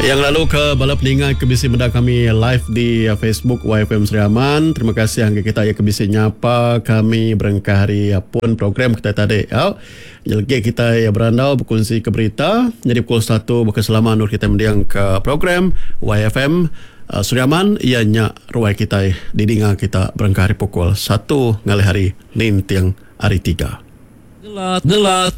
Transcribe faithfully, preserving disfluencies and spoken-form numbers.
Yang lalu ke bala peningat kebisi benda kami live di uh, Facebook Y F M Seriaman. Terima kasih hangga kita ya kebisi nyapa kami berengkah hari pun program kita tadi. Ya. Jelgi kita ya berandau berkongsi ke berita. Jadi pukul satu berkeselama nur kita mendiang ke program Y F M uh, Seriaman. Ianya ruai kita didinga kita berengkah hari pukul satu ngalih hari Nintiang hari tiga. Gelat, gelat.